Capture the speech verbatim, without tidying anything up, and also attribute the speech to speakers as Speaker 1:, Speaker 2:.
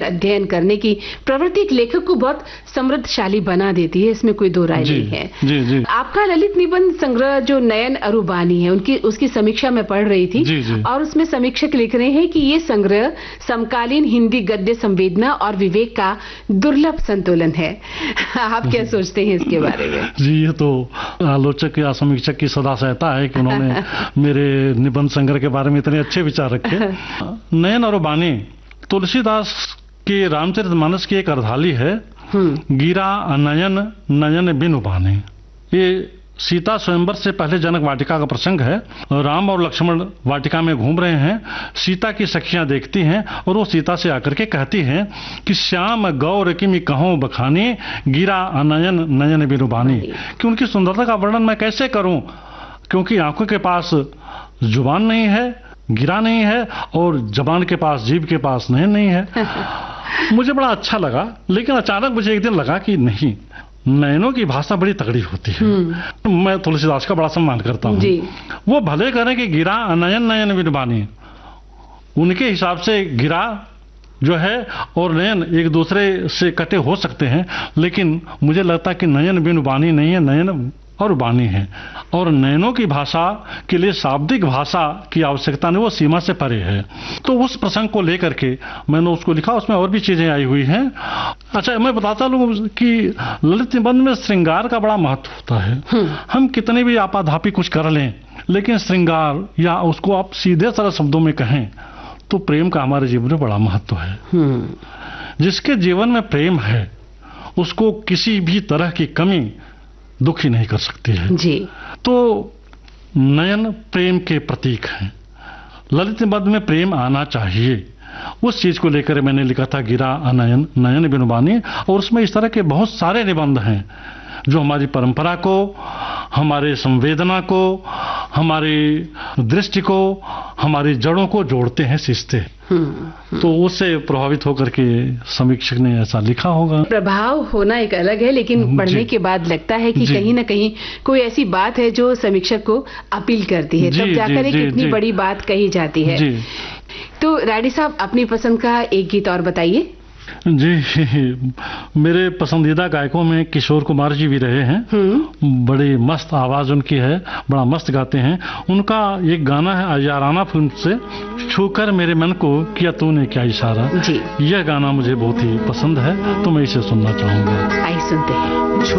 Speaker 1: अध्ययन करने की प्रवृत्ति एक लेखक को बहुत समृद्धशाली बना देती है, इसमें कोई दो राय नहीं है।
Speaker 2: जी, जी।
Speaker 1: आपका ललित निबंध संग्रह जो नयन अरुबानी है, उनकी उसकी समीक्षा में पढ़ रही थी।
Speaker 2: जी, जी।
Speaker 1: और उसमें समीक्षक लिख रहे हैं कि ये संग्रह समकालीन हिंदी गद्य संवेदना और विवेक का दुर्लभ संतुलन है। आप क्या सोचते हैं इसके बारे में?
Speaker 2: जी, ये तो आलोचक या समीक्षक की सदा सहता है कि उन्होंने मेरे निबंध संग्रह के बारे में इतने अच्छे विचार रखे। नयन अरुबानी तुलसीदास के रामचरितमानस की एक अर्धाली है, गिरा नयन नयन बिनु बाने। ये सीता स्वयंवर से पहले जनक वाटिका का प्रसंग है। राम और लक्ष्मण वाटिका में घूम रहे हैं, सीता की सखियां देखती हैं और वो सीता से आकर के कहती हैं कि श्याम गौर किमि कहूं बखानी, गिरा अनयन नयन बिनुबानी। कि उनकी सुंदरता का वर्णन मैं कैसे करूं, क्योंकि आंखों के पास जुबान नहीं है, गिरा नहीं है, और जबान के पास, जीभ के पास नयन नहीं है। मुझे बड़ा अच्छा लगा, लेकिन अचानक मुझे एक दिन लगा कि नहीं, नयनों की भाषा बड़ी तगड़ी होती है। मैं तुलसीदास का बड़ा सम्मान करता हूँ। वो भले करें कि गिरा अनयन नयन बिनुबानी, उनके हिसाब से गिरा जो है और नयन एक दूसरे से कटे हो सकते हैं, लेकिन मुझे लगता है कि नयन बिनुबानी नहीं है, नयन और बानी है। और नयनों की भाषा के लिए शाब्दिक भाषा की आवश्यकता नहीं, वो सीमा से परे है। तो उस प्रसंग को लेकर के मैंने उसको लिखा, उसमें और भी चीजें आई हुई हैं। अच्छा, मैं बताता हूँ कि ललित निबंध में श्रृंगार का बड़ा महत्व होता है। हम कितने भी आपाधापी कुछ कर लें, लेकिन श्रृंगार या उसको आप सीधे सरल शब्दों में कहें तो प्रेम का हमारे जीवन में बड़ा महत्व है। जिसके जीवन में प्रेम है उसको किसी भी तरह की कमी दुखी नहीं कर सकती है
Speaker 1: जी।
Speaker 2: तो नयन प्रेम के प्रतीक हैं। ललित निबंध में प्रेम आना चाहिए, उस चीज को लेकर मैंने लिखा था गिरा अनयन नयन बिनुबानी। और उसमें इस तरह के बहुत सारे निबंध हैं जो हमारी परंपरा को, हमारे संवेदना को, हमारी दृष्टि को, हमारी जड़ों को जोड़ते हैं, सींचते हैं। तो उससे प्रभावित होकर के समीक्षक ने ऐसा लिखा होगा।
Speaker 1: प्रभाव होना एक अलग है, लेकिन पढ़ने के बाद लगता है कि कहीं ना कहीं कोई ऐसी बात है जो समीक्षक को अपील करती है, तब जाकर एक इतनी बड़ी बात कही जाती है। जी। तो राडी साहब, अपनी पसंद का एक गीत और बताइए।
Speaker 2: जी, मेरे पसंदीदा गायकों में किशोर कुमार जी भी रहे हैं। बड़ी मस्त आवाज उनकी है, बड़ा मस्त गाते हैं। उनका एक गाना है याराना फिल्म से, छूकर मेरे मन को किया तूने क्या इशारा जी। यह गाना मुझे बहुत ही पसंद है, तो मैं इसे सुनना चाहूंगा।
Speaker 1: आइए सुनते हैं।